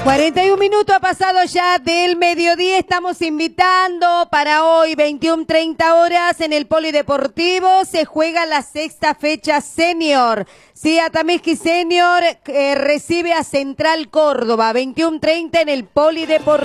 41 minutos ha pasado ya del mediodía. Estamos invitando para hoy, 21:30 horas, en el Polideportivo. Se juega la sexta fecha senior. Sí, Atamezki Senior recibe a Central Córdoba, 21:30 en el Polideportivo.